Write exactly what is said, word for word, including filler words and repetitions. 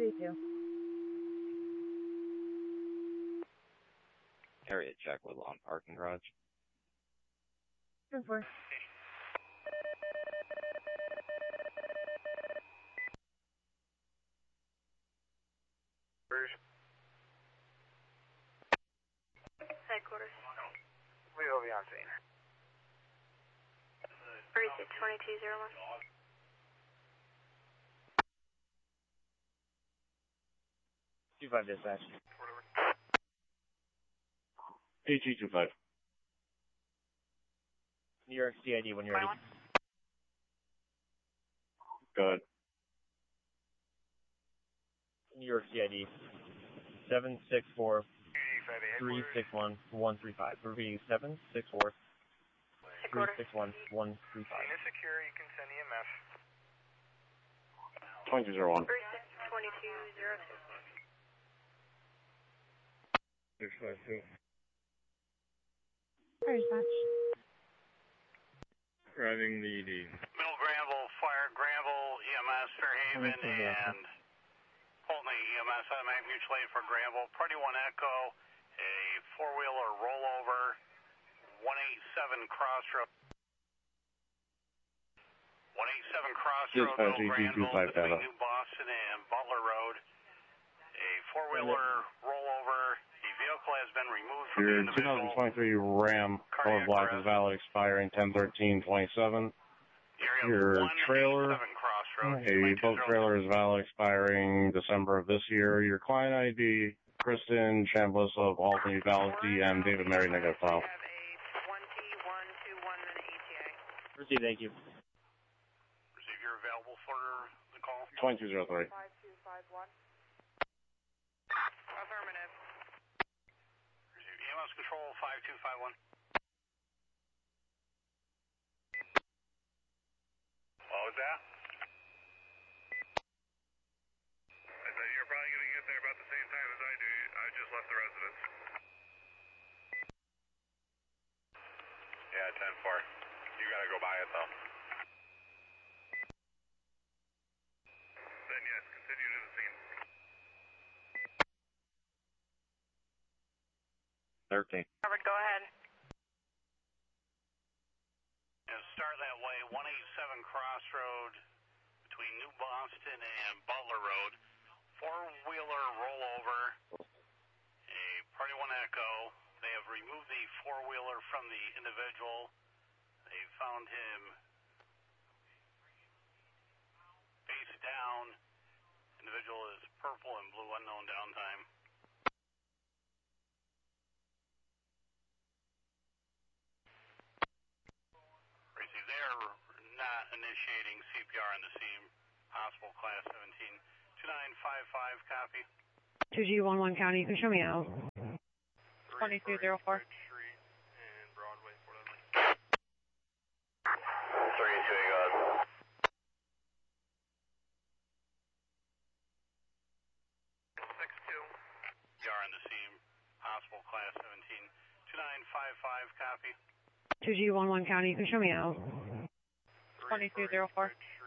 two two. Area check with lawn parking garage. ten four. Headquarters. We will be on scene. Precinct twenty-two zero one. two five dispatch. A G two five. New York C I D when you're ready. Go ahead. New York C I D seven six four three six one one three five. Repeating seven six four three six one one three five. Unit secure, you can send E M S. twenty-two zero one. Precinct twenty-two zero two. six five two. Fire dispatch. Driving the E D. Middle Granville, Fire Granville, E M S, Fairhaven, and Pulteney E M S, automatic mutual aid for Granville. Party one Echo, a four-wheeler rollover, one eighty-seven Crossroad. one eighty-seven Crossroad, Middle Granville, between New Boston and Butler Road. A four-wheeler rollover. The vehicle has been removed from Your the individual. twenty twenty-three Ram color black is valid expiring ten thirteen twenty-seven. Your trailer, a boat trailer is valid expiring December of this year. Your client I D, Kristen Chambliss of Albany, valid D M, David Mary, negative file. Receive, thank you. Receive, you're available for the call. twenty-two zero three. five two five one. Affirmative. Receive, E M S control five two five one. What was that? I said you're probably going to get there about the same time as I do. I just left the residence. Yeah, ten four. You got to go by it, though. Then yes, continue to the scene. thirteen. Robert, go ahead. Yeah, start that way, one eighty-seven Crossroad between New Boston and Butler Road. Four-wheeler rollover, a Party one Echo. They have removed the four-wheeler from the individual. They found him face down. Individual is purple and blue, unknown downtime. Tracy, they're not initiating C P R on the scene. Possible class seventeen. two nine five five, copy. two G one one County, you can show me out. twenty-two zero four. Street and Broadway, Fort Edward. three two, go ahead. six two. You are on the scene. Possible class seventeen. two nine five five, copy. two G one one County, you can show me out. twenty-two zero four.